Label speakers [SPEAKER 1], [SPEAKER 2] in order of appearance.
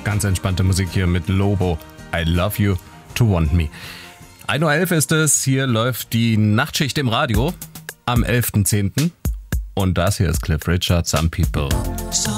[SPEAKER 1] Ganz entspannte Musik hier mit Lobo. I love you to want me. 1.11 Uhr ist es. Hier läuft die Nachtschicht im Radio am 11.10. Und das hier ist Cliff Richard, Some People.